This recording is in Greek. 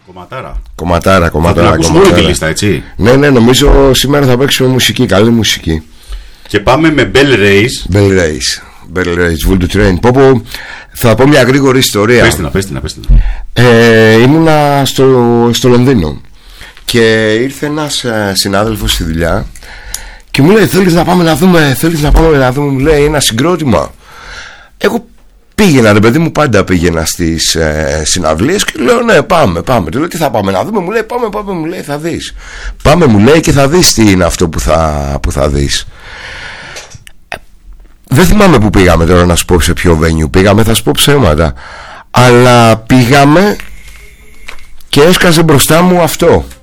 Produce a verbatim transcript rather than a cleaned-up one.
Κομματάρα. Κομματάρα, κομματάρα. Θα ακούσουμε όλη τη λίστα, έτσι. Ναι, ναι, νομίζω σήμερα θα παίξουμε μουσική, καλή μουσική. Και πάμε με Bell Race. Bell Race. Bell Race, Voodoo Train. Πω, πω, θα πω μια γρήγορη ιστορία. Πες την, πες την, πες την. Ε, ήμουνα στο, στο Λονδίνο και ήρθε ένας ε, συνάδελφος στη δουλειά και μου λέει: Θέλεις να πάμε να δούμε, θέλεις να πάμε να δούμε, μου λέει, ένα συγκρότημα. Εγώ πήγαινα, ρε παιδί μου, πάντα πήγαινα στις ε, συναυλίες και λέω: Ναι, πάμε, πάμε. Του λέω: Τι θα πάμε να δούμε, μου λέει: Πάμε, πάμε, μου λέει, θα δεις. Πάμε, μου λέει, και θα δεις τι είναι αυτό που θα, που θα δεις. Δεν θυμάμαι που πήγαμε τώρα να σου πω σε ποιο venue πήγαμε, θα σου πω ψέματα. Αλλά πήγαμε και έσκασε μπροστά μου αυτό.